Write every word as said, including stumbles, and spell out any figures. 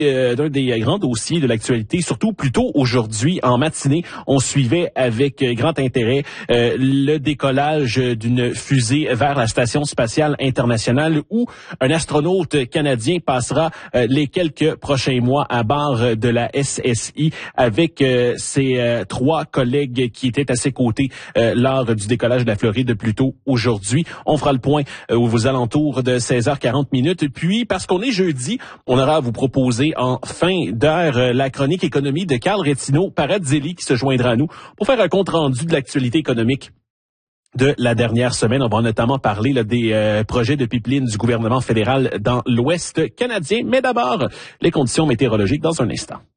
Euh, d'un des grands dossiers de l'actualité, surtout plus tôt aujourd'hui en matinée, on suivait avec grand intérêt euh, le décollage d'une fusée vers la Station spatiale internationale où un astronaute canadien passera euh, les quelques prochains mois à bord de la S S I avec euh, ses euh, trois collègues qui étaient à ses côtés euh, lors du décollage de la Floride plus tôt aujourd'hui. On fera le point euh, aux alentours de seize heures quarante minutes. Puis, parce qu'on est jeudi, on aura à vous proposer en fin d'heure la chronique économie de Carl Retino Paradzelli qui se joindra à nous pour faire un compte-rendu de l'actualité économique de la dernière semaine. On va notamment parler là, des euh, projets de pipeline du gouvernement fédéral dans l'Ouest canadien. Mais d'abord, les conditions météorologiques dans un instant.